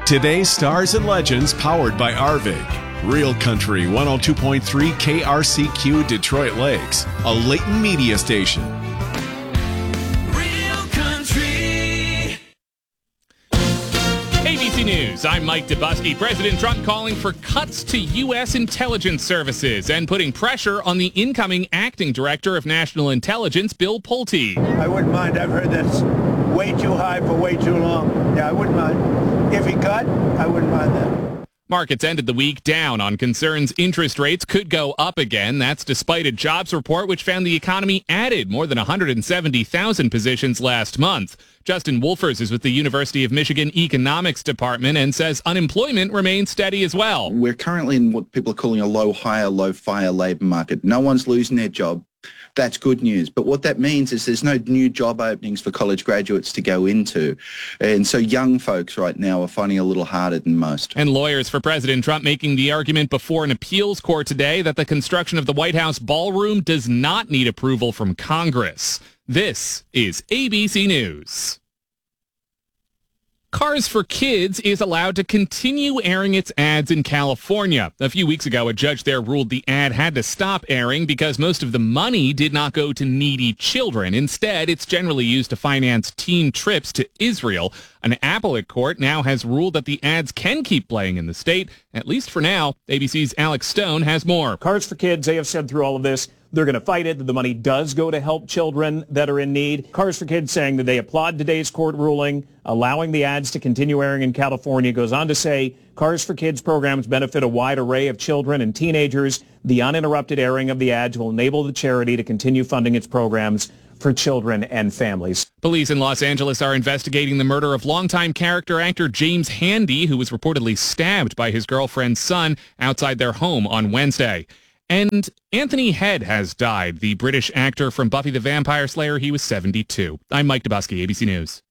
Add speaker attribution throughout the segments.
Speaker 1: Today's Stars and Legends powered by Arvig. Real Country 102.3 KRCQ Detroit Lakes, a Leighton media station.
Speaker 2: Real Country.
Speaker 3: ABC News, I'm Mike Dubusky. President Trump calling for cuts to U.S. intelligence services and putting pressure on the incoming acting director of national intelligence, Bill Pulte.
Speaker 4: I wouldn't mind. I've heard that's way too high for way too long. Yeah, I wouldn't mind. If he cut, I wouldn't mind that.
Speaker 3: Markets ended the week down on concerns interest rates could go up again. That's despite a jobs report which found the economy added more than 170,000 positions last month. Justin Wolfers is with the University of Michigan Economics Department and says unemployment remains steady as well.
Speaker 5: We're currently in what people are calling a low hire, low fire labor market. No one's losing their job. That's good news. But what that means is there's no new job openings for college graduates to go into. And so young folks right now are finding it a little harder than most.
Speaker 3: And lawyers for President Trump making the argument before an appeals court today that the construction of the White House ballroom does not need approval from Congress. This is ABC News. Cars for Kids is allowed to continue airing its ads in California. A few weeks ago, a judge there ruled the ad had to stop airing because most of the money did not go to needy children. Instead, it's generally used to finance teen trips to Israel. An appellate court now has ruled that the ads can keep playing in the state, at least for now. ABC's Alex Stone has more.
Speaker 6: Cars for Kids, they have said through all of this, they're going to fight it, that the money does go to help children that are in need. Cars for Kids saying that they applaud today's court ruling, allowing the ads to continue airing in California. Goes on to say Cars for Kids programs benefit a wide array of children and teenagers. The uninterrupted airing of the ads will enable the charity to continue funding its programs for children and families.
Speaker 3: Police in Los Angeles are investigating the murder of longtime character actor James Handy, who was reportedly stabbed by his girlfriend's son outside their home on Wednesday. And Anthony Head has died, the British actor from Buffy the Vampire Slayer. He was 72. I'm Mike Dubusky, ABC News.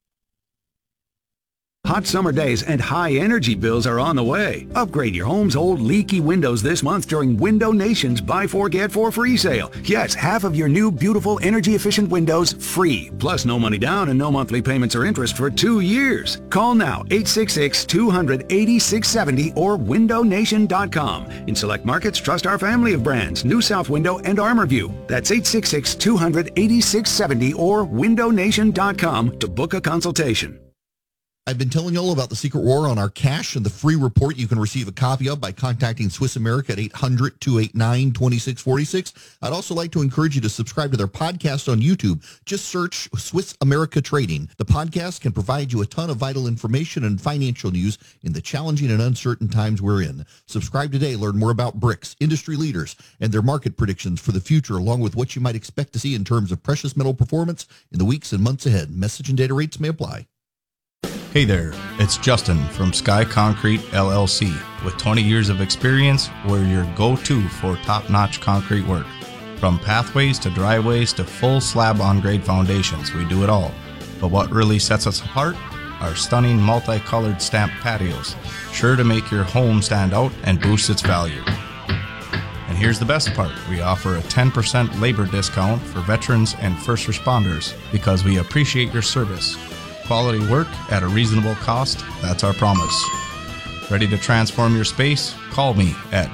Speaker 7: Hot summer days and high energy bills are on the way. Upgrade your home's old leaky windows this month during Window Nation's Buy 4 Get 4 free sale. Yes, half of your new beautiful energy efficient windows free. Plus no money down and no monthly payments or interest for 2 years. Call now 866-200-8670 or windownation.com. In select markets, trust our family of brands, New South Window and ArmorView. That's 866-200-8670 or windownation.com to book a consultation.
Speaker 8: I've been telling you all about the secret war on our cash and the free report you can receive a copy of by contacting Swiss America at 800-289-2646. I'd also like to encourage you to subscribe to their podcast on YouTube. Just search Swiss America Trading. The podcast can provide you a ton of vital information and financial news in the challenging and uncertain times we're in. Subscribe today. Learn more about BRICS, industry leaders, and their market predictions for the future, along with what you might expect to see in terms of precious metal performance in the weeks and months ahead. Message and data rates may apply.
Speaker 9: Hey there, it's Justin from Sky Concrete LLC. With 20 years of experience, we're your go-to for top-notch concrete work. From pathways to driveways to full slab on-grade foundations, we do it all. But what really sets us apart? Our stunning multicolored stamped patios, sure to make your home stand out and boost its value. And here's the best part, we offer a 10% labor discount for veterans and first responders because we appreciate your service. Quality work at a reasonable cost, that's our promise. Ready to transform your space? Call me at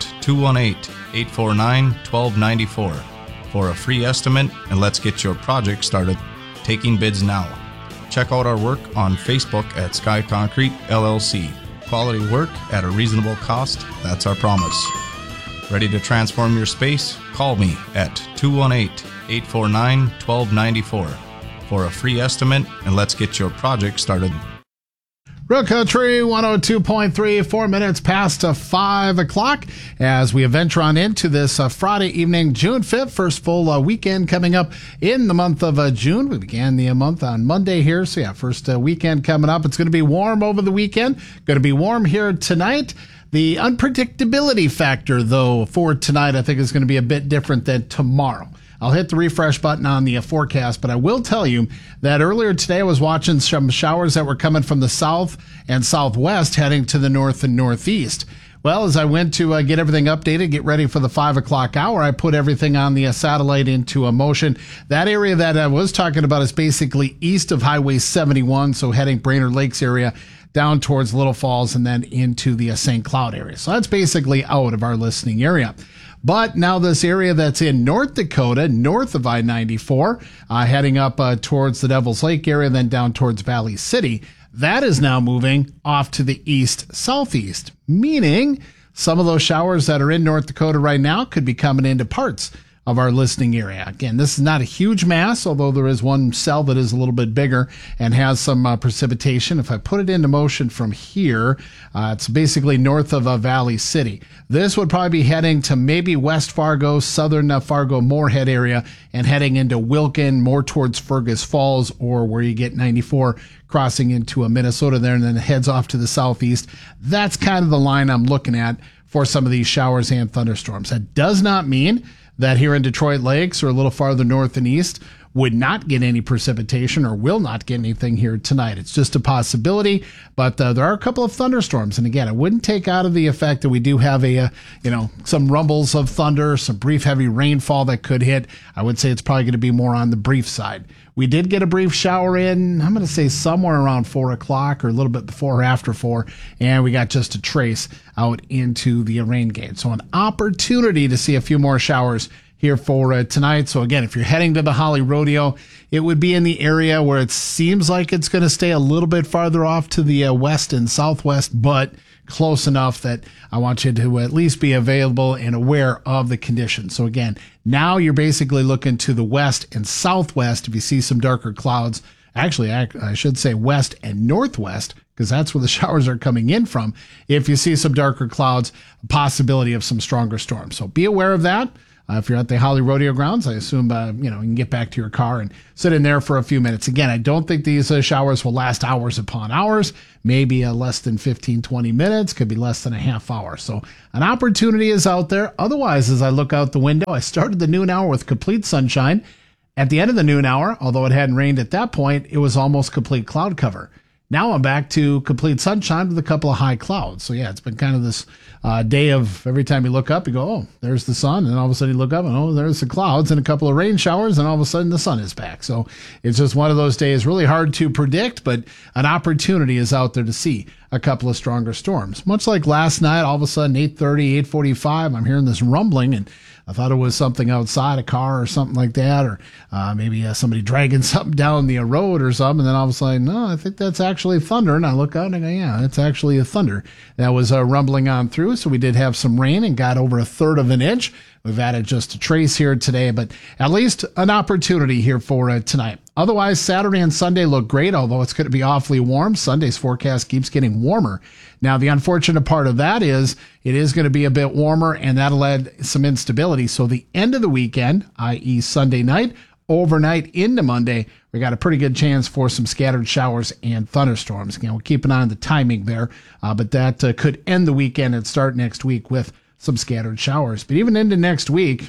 Speaker 9: 218-849-1294 for a free estimate and let's get your project started. Taking bids now. Check out our work on Facebook at Sky Concrete LLC. Quality work at a reasonable cost, that's our promise. Ready to transform your space? Call me at 218-849-1294 for a free estimate and let's get your project started.
Speaker 10: Real Country 102.3, 4 minutes past 5 o'clock as we venture on into this Friday evening, June 5th, first full weekend coming up in the month of June. We began the month on Monday here, so yeah, first weekend coming up. It's going to be warm over the weekend, going to be warm here tonight. The unpredictability factor, though, for tonight I think is going to be a bit different than tomorrow. I'll hit the refresh button on the forecast, but I will tell you that earlier today I was watching some showers that were coming from the south and southwest heading to the north and northeast. Well, as I went to get everything updated, get ready for the 5 o'clock hour, I put everything on the satellite into motion. That area that I was talking about is basically east of Highway 71, so heading Brainerd Lakes area down towards Little Falls and then into the St. Cloud area. So that's basically out of our listening area. But now this area that's in North Dakota, north of I-94, heading up towards the Devil's Lake area, then down towards Valley City, that is now moving off to the east-southeast, meaning some of those showers that are in North Dakota right now could be coming into parts of our listening area. Again, this is not a huge mass, although there is one cell that is a little bit bigger and has some precipitation. If I put it into motion from here, it's basically north of Valley City. This would probably be heading to maybe West Fargo, southern Fargo-Moorhead area, and heading into Wilkin, more towards Fergus Falls, or where you get 94 crossing into Minnesota there, and then it heads off to the southeast. That's kind of the line I'm looking at for some of these showers and thunderstorms. That does not mean that here in Detroit Lakes or a little farther north and east would not get any precipitation or will not get anything here tonight. It's just a possibility, but there are a couple of thunderstorms. And again, I wouldn't take out of the effect that we do have some rumbles of thunder, some brief heavy rainfall that could hit. I would say it's probably going to be more on the brief side. We did get a brief shower in, I'm going to say somewhere around 4 o'clock or a little bit before or after 4, and we got just a trace out into the rain gate. So an opportunity to see a few more showers here for tonight. So again, if you're heading to the Holly Rodeo, it would be in the area where it seems like it's going to stay a little bit farther off to the west and southwest, but close enough that I want you to at least be available and aware of the conditions. So again, now you're basically looking to the west and southwest. If you see some darker clouds, actually, I should say west and northwest, because that's where the showers are coming in from. If you see some darker clouds, a possibility of some stronger storms. So be aware of that. If you're at the Holly Rodeo grounds, I assume, you can get back to your car and sit in there for a few minutes. Again, I don't think these showers will last hours upon hours, maybe less than 15, 20 minutes, could be less than a half hour. So an opportunity is out there. Otherwise, as I look out the window, I started the noon hour with complete sunshine. At the end of the noon hour, although it hadn't rained at that point, it was almost complete cloud cover. Now I'm back to complete sunshine with a couple of high clouds. So yeah, it's been kind of this day of every time you look up, you go, oh, there's the sun. And all of a sudden you look up and, oh, there's the clouds and a couple of rain showers. And all of a sudden the sun is back. So it's just one of those days, really hard to predict, but an opportunity is out there to see a couple of stronger storms. Much like last night, all of a sudden 8:30, 8:45, I'm hearing this rumbling and I thought it was something outside, a car or something like that, or maybe somebody dragging something down the road or something. And then all of a sudden, no, I think that's actually thunder. And I look out and I go, yeah, it's actually a thunder that was rumbling on through. So we did have some rain and got over 1/3 of an inch. We've added just a trace here today, but at least an opportunity here for tonight. Otherwise, Saturday and Sunday look great, although it's going to be awfully warm. Sunday's forecast keeps getting warmer. Now, the unfortunate part of that is it is going to be a bit warmer, and that'll add some instability. So the end of the weekend, i.e. Sunday night, overnight into Monday, we got a pretty good chance for some scattered showers and thunderstorms. Again, we'll keep an eye on the timing there, but that could end the weekend and start next week with some scattered showers. But even into next week,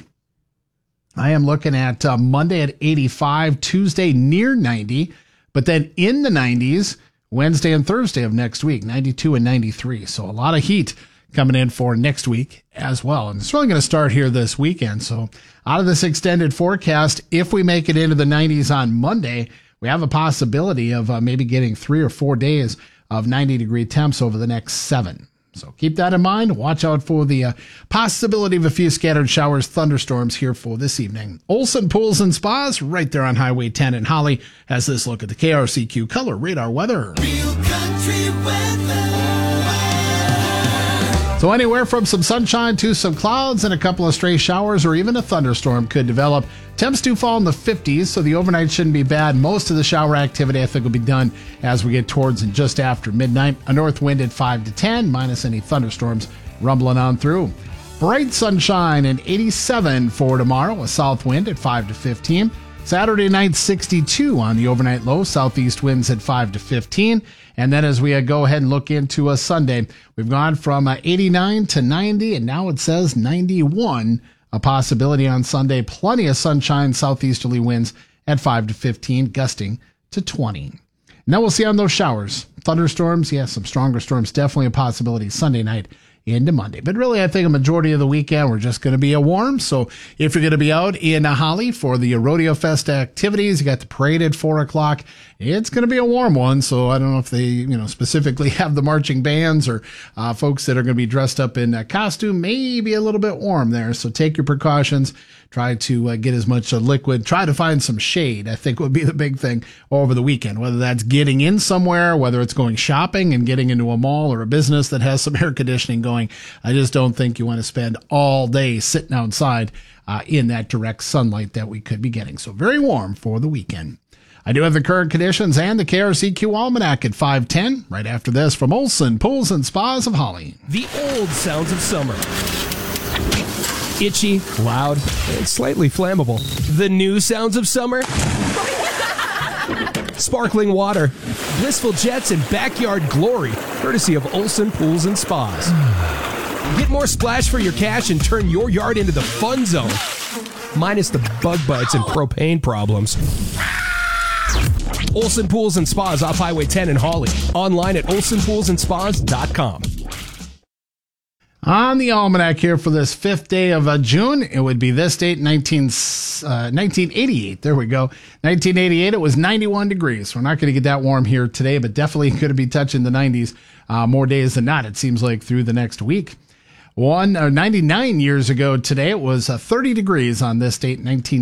Speaker 10: I am looking at Monday at 85, Tuesday near 90, but then in the 90s, Wednesday and Thursday of next week, 92 and 93. So a lot of heat coming in for next week as well. And it's really going to start here this weekend. So out of this extended forecast, if we make it into the 90s on Monday, we have a possibility of maybe getting 3 or 4 days of 90-degree temps over the next 7. So keep that in mind. Watch out for the possibility of a few scattered showers, thunderstorms here for this evening. Olson Pools and Spas, right there on Highway 10 in Holly, has this look at the KRCQ Color Radar weather.
Speaker 2: Real country weather.
Speaker 10: So anywhere from some sunshine to some clouds and a couple of stray showers or even a thunderstorm could develop. Temps do fall in the 50s, so the overnight shouldn't be bad. Most of the shower activity, I think, will be done as we get towards and just after midnight. A north wind at 5 to 10, minus any thunderstorms rumbling on through. Bright sunshine and 87 for tomorrow. A south wind at 5 to 15. Saturday night, 62 on the overnight low. Southeast winds at 5 to 15. And then as we go ahead and look into a Sunday, we've gone from 89 to 90, and now it says 91. A possibility on Sunday. Plenty of sunshine, southeasterly winds at 5 to 15, gusting to 20. Now we'll see on those showers. Thunderstorms, yes, some stronger storms, definitely a possibility Sunday night into Monday. But really, I think a majority of the weekend, we're just going to be a warm. So if you're going to be out in Holly for the Rodeo Fest activities, you got the parade at 4 o'clock. It's going to be a warm one. So I don't know if they, specifically have the marching bands or folks that are going to be dressed up in costume, maybe a little bit warm there. So take your precautions. Try to get as much liquid. Try to find some shade, I think would be the big thing over the weekend, whether that's getting in somewhere, whether it's going shopping and getting into a mall or a business that has some air conditioning going. I just don't think you want to spend all day sitting outside in that direct sunlight that we could be getting. So very warm for the weekend. I do have the current conditions and the KRCQ Almanac at 5:10. Right after this from Olson Pools and Spas of Holly.
Speaker 11: The old sounds of summer. Itchy, loud, and slightly flammable. The new sounds of summer. Sparkling water, blissful jets, and backyard glory, courtesy of Olson Pools and Spas. Get more splash for your cash and turn your yard into the fun zone. Minus the bug bites and propane problems. Olson Pools and Spas off Highway 10 in Holly. Online at olsonpoolsandspas.com.
Speaker 10: On the almanac here for this 5th day of June, it would be this date, 1988. There we go. 1988, it was 91 degrees. We're not going to get that warm here today, but definitely going to be touching the 90s more days than not, it seems like, through the next week. 99 years ago today, it was 30 degrees on this date,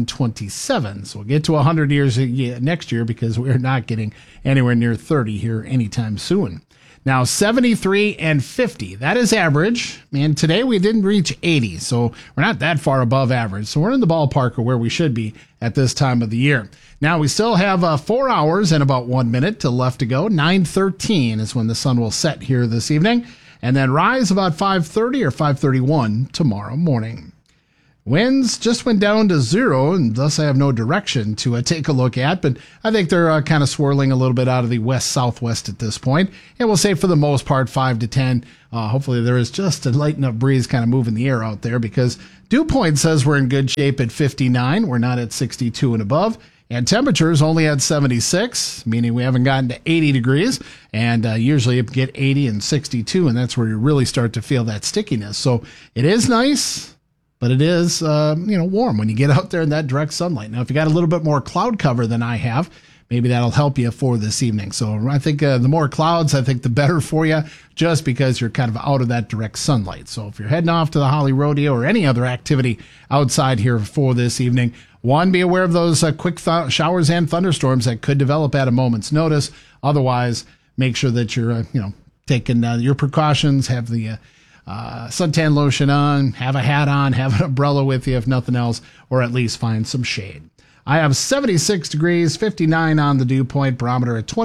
Speaker 10: 1927. So we'll get to 100 years next year because we're not getting anywhere near 30 here anytime soon. Now, 73 and 50, that is average. And today we didn't reach 80, so we're not that far above average. So we're in the ballpark of where we should be at this time of the year. Now, we still have 4 hours and about 1 minute left to go. 9:13 is when the sun will set here this evening, and then rise about 5:30 or 5:31 tomorrow morning. Winds just went down to 0, and thus I have no direction to take a look at, but I think they're kind of swirling a little bit out of the west-southwest at this point. And we'll say for the most part 5 to 10. Hopefully there is just a light enough breeze kind of moving the air out there because dew point says we're in good shape at 59. We're not at 62 and above. And temperatures only at 76, meaning we haven't gotten to 80 degrees. And usually you get 80 and 62, and that's where you really start to feel that stickiness. So it is nice. But it is, warm when you get out there in that direct sunlight. Now, if you got a little bit more cloud cover than I have, maybe that'll help you for this evening. So I think the more clouds, I think the better for you, just because you're kind of out of that direct sunlight. So if you're heading off to the Holly Rodeo or any other activity outside here for this evening, one, be aware of those quick showers and thunderstorms that could develop at a moment's notice. Otherwise, make sure that you're, taking your precautions, have the suntan lotion on, have a hat on, have an umbrella with you if nothing else, or at least find some shade. I have 76 degrees, 59 on the dew point, barometer at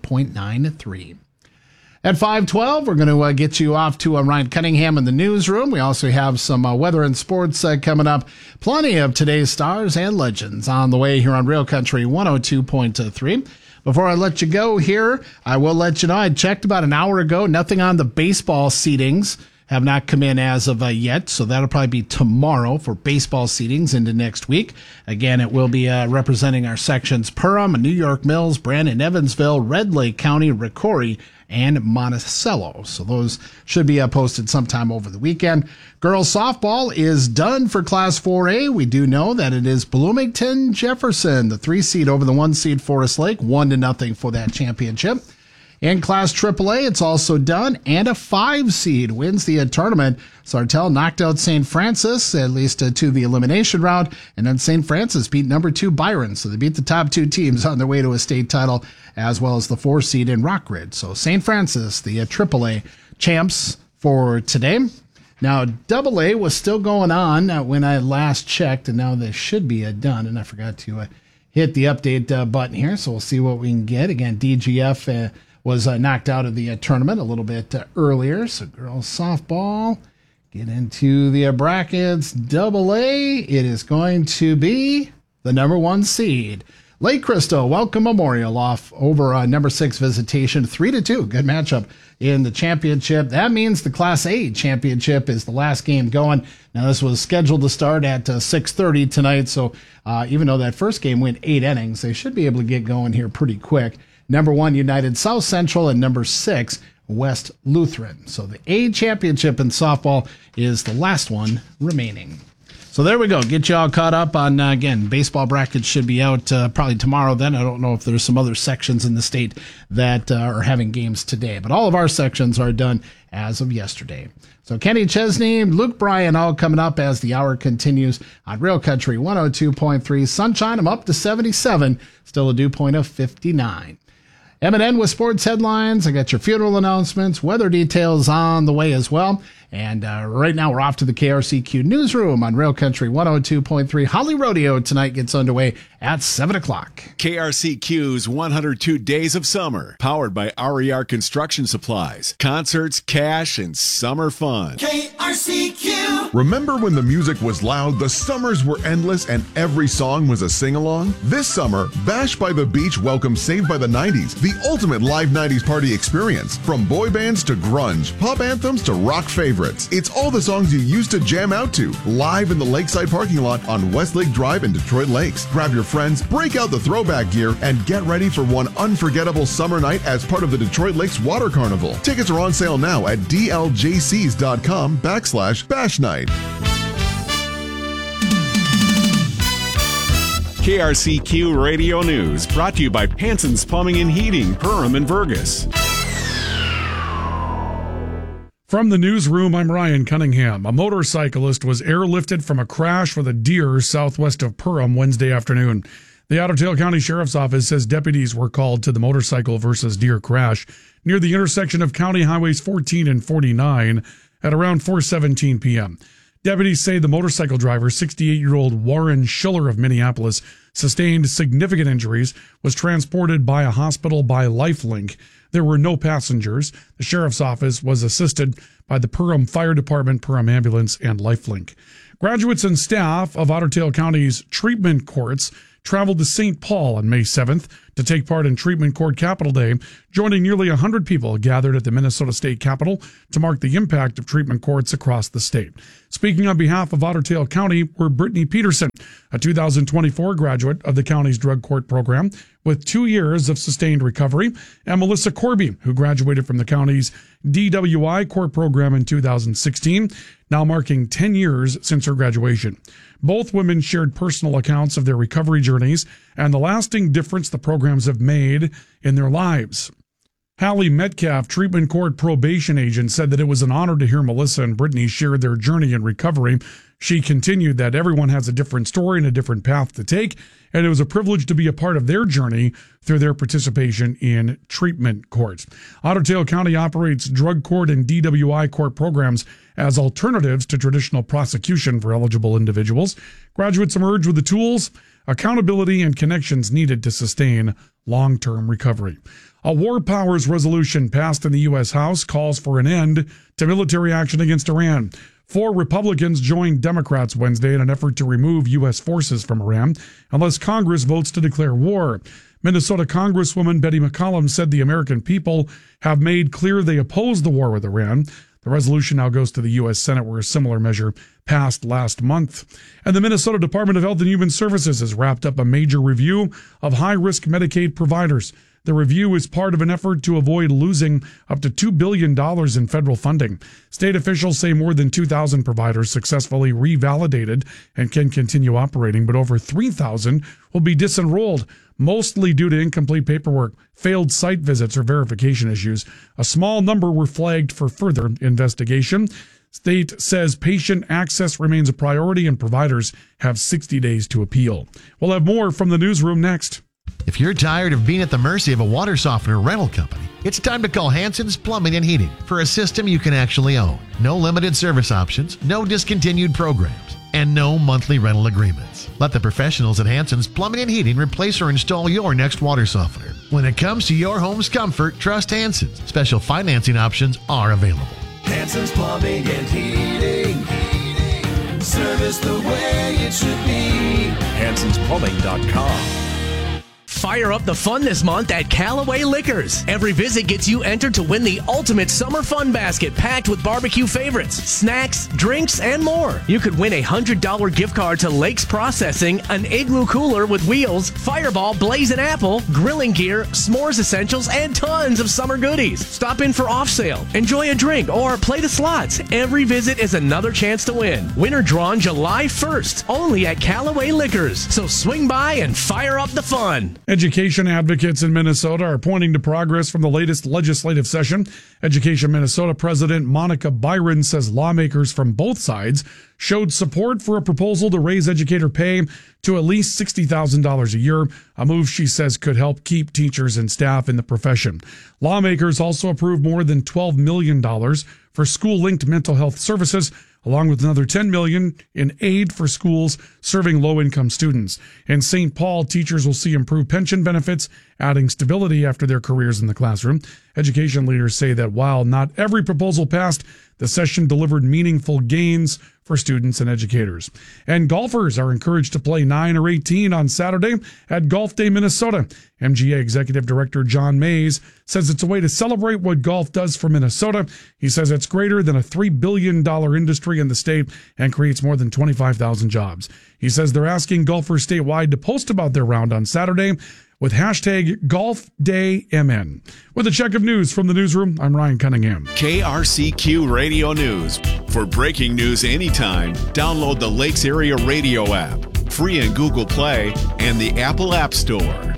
Speaker 10: 29.93. At 5:12, we're going to get you off to Ryan Cunningham in the newsroom. We also have some weather and sports coming up. Plenty of today's stars and legends on the way here on Real Country 102.3. Before I let you go here, I will let you know I checked about an hour ago. Nothing on the baseball seedings have not come in as of yet, so that'll probably be tomorrow for baseball seedings into next week. Again, it will be representing our sections Perham, New York Mills, Brandon, Evansville, Red Lake County, Ricori, and Monticello. So those should be posted sometime over the weekend. Girls softball is done for Class 4A. We do know that it is Bloomington Jefferson, the 3 seed over the 1 seed Forest Lake, 1-0 for that championship. In Class AAA, it's also done, and a 5 seed wins the tournament. Sartell knocked out St. Francis, at least to the elimination round, and then St. Francis beat number 2 Byron. So they beat the top 2 teams on their way to a state title, as well as the 4 seed in Rockridge. So St. Francis, the AAA champs for today. Now, AA was still going on when I last checked, and now they should be done, and I forgot to hit the update button here, so we'll see what we can get. Again, DGF was knocked out of the tournament a little bit earlier. So girls softball, get into the brackets. AA, it is going to be the number 1 seed. Lake Crystal, Welcome Memorial off over number 6 Visitation, 3-2. Good matchup in the championship. That means the Class A championship is the last game going. Now, this was scheduled to start at 6:30 tonight, so even though that first game went 8 innings, they should be able to get going here pretty quick. Number 1, United South Central, and number 6, West Lutheran. So the A championship in softball is the last one remaining. So there we go. Get you all caught up on, again, baseball brackets should be out probably tomorrow then. I don't know if there's some other sections in the state that are having games today, but all of our sections are done as of yesterday. So Kenny Chesney, Luke Bryan, all coming up as the hour continues on Real Country 102.3. Sunshine, I'm up to 77, still a dew point of 59. M&N with sports headlines. I got your funeral announcements, weather details on the way as well. And right now we're off to the KRCQ newsroom on Rail Country 102.3. Holly Rodeo tonight gets underway at 7 o'clock.
Speaker 1: KRCQ's 102 Days of Summer, powered by RER Construction Supplies. Concerts, cash, and summer fun.
Speaker 2: KRCQ.
Speaker 12: Remember when the music was loud, the summers were endless, and every song was a sing-along? This summer, Bash by the Beach welcomes Saved by the 90s, the ultimate live 90s party experience. From boy bands to grunge, pop anthems to rock favorites. It's all the songs you used to jam out to, live in the Lakeside parking lot on Westlake Drive in Detroit Lakes. Grab your friends, break out the throwback gear, and get ready for one unforgettable summer night as part of the Detroit Lakes Water Carnival. Tickets are on sale now at dljcs.com/Bash Night.
Speaker 1: KRCQ Radio News, brought to you by Panson's Plumbing and Heating, Perham and Vergas.
Speaker 13: From the newsroom, I'm Ryan Cunningham. A motorcyclist was airlifted from a crash with a deer southwest of Perham Wednesday afternoon. The Otter County Sheriff's Office says deputies were called to the motorcycle versus deer crash near the intersection of County Highways 14 and 49 at around 4:17 p.m. Deputies say the motorcycle driver, 68-year-old Warren Schiller of Minneapolis, sustained significant injuries, was transported by a hospital by Lifelink. There were no passengers. The sheriff's office was assisted by the Perham Fire Department, Perham Ambulance, and Lifelink. Graduates and staff of Otter Tail County's treatment courts traveled to St. Paul on May 7th to take part in Treatment Court Capital Day, joining nearly 100 people gathered at the Minnesota State Capitol to mark the impact of treatment courts across the state. Speaking on behalf of Otter Tail County were Brittany Peterson, a 2024 graduate of the county's drug court program with 2 years of sustained recovery, and Melissa Corby, who graduated from the county's DWI court program in 2016, now marking 10 years since her graduation. Both women shared personal accounts of their recovery journeys and the lasting difference the programs have made in their lives. Hallie Metcalf, treatment court probation agent, said that it was an honor to hear Melissa and Brittany share their journey in recovery. She continued that everyone has a different story and a different path to take, and it was a privilege to be a part of their journey through their participation in treatment courts. Otter Tail County operates drug court and DWI court programs as alternatives to traditional prosecution for eligible individuals. Graduates emerge with the tools, accountability, and connections needed to sustain long-term recovery. A war powers resolution passed in the U.S. House calls for an end to military action against Iran. 4 Republicans joined Democrats Wednesday in an effort to remove U.S. forces from Iran unless Congress votes to declare war. Minnesota Congresswoman Betty McCollum said the American people have made clear they oppose the war with Iran. The resolution now goes to the U.S. Senate, where a similar measure passed last month. And the Minnesota Department of Health and Human Services has wrapped up a major review of high-risk Medicaid providers. The review is part of an effort to avoid losing up to $2 billion in federal funding. State officials say more than 2,000 providers successfully revalidated and can continue operating, but over 3,000 will be disenrolled, mostly due to incomplete paperwork, failed site visits, or verification issues. A small number were flagged for further investigation. State says patient access remains a priority and providers have 60 days to appeal. We'll have more from the newsroom next.
Speaker 14: If you're tired of being at the mercy of a water softener rental company, it's time to call Hanson's Plumbing and Heating for a system you can actually own. No limited service options, no discontinued programs, and no monthly rental agreements. Let the professionals at Hanson's Plumbing and Heating replace or install your next water softener. When it comes to your home's comfort, trust Hanson's. Special financing options are available.
Speaker 2: Hanson's Plumbing and Heating. Service the way it should be.
Speaker 15: Hanson'sPlumbing.com. fire up the fun this month at Callaway Liquors. Every visit gets you entered to win the ultimate summer fun basket packed with barbecue favorites, snacks, drinks, and more. You could win a $100 gift card to Lakes Processing, an Igloo cooler with wheels, Fireball Blazing Apple, grilling gear, s'mores essentials, and tons of summer goodies. Stop in for off sale, enjoy a drink, or play the slots. Every visit is another chance to win. Winner drawn July 1st, only at Callaway Liquors. So swing by and fire up the fun.
Speaker 13: Education advocates in Minnesota are pointing to progress from the latest legislative session. Education Minnesota President Monica Byron says lawmakers from both sides showed support for a proposal to raise educator pay to at least $60,000 a year, a move she says could help keep teachers and staff in the profession. Lawmakers also approved more than $12 million for school-linked mental health services, along with another $10 million in aid for schools serving low-income students. In St. Paul, teachers will see improved pension benefits, adding stability after their careers in the classroom. Education leaders say that while not every proposal passed, the session delivered meaningful gains for students and educators. And golfers are encouraged to play 9 or 18 on Saturday at Golf Day, Minnesota. MGA Executive Director John Mays says it's a way to celebrate what golf does for Minnesota. He says it's greater than a $3 billion industry in the state and creates more than 25,000 jobs. He says they're asking golfers statewide to post about their round on Saturday with hashtag GolfDayMN. With a check of news from the newsroom, I'm Ryan Cunningham.
Speaker 1: KRCQ Radio News. For breaking news anytime, download the Lakes Area Radio app, free in Google Play and the Apple App Store.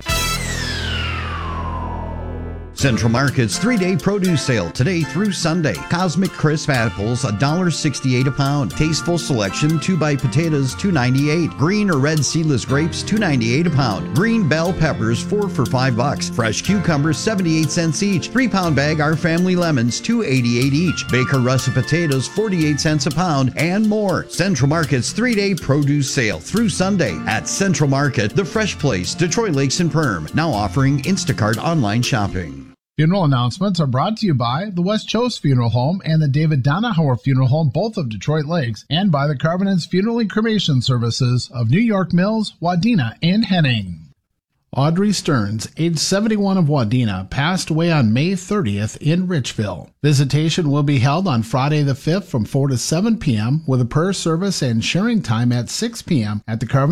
Speaker 16: Central Market's 3-day produce sale today through Sunday. Cosmic crisp apples, $1.68 a pound. Tasteful selection, 2-bite potatoes, $2.98. Green or red seedless grapes, $2.98 a pound. Green bell peppers, 4 for $5. Fresh cucumbers, 78 cents each. 3-pound bag Our Family lemons, $2.88 each. Baker russet potatoes, 48 cents a pound, and more. Central Market's 3-day produce sale through Sunday at Central Market, the fresh place, Detroit Lakes and Perm. Now offering Instacart online shopping.
Speaker 10: Funeral announcements are brought to you by the West Chose Funeral Home and the David Donahauer Funeral Home, both of Detroit Lakes, and by the Carvenant's Funeral and Cremation Services of New York Mills, Wadena, and Henning. Audrey Stearns, age 71 of Wadena, passed away on May 30th in Richville. Visitation will be held on Friday the 5th from 4 to 7 p.m. with a prayer service and sharing time at 6 p.m. at the Carvenant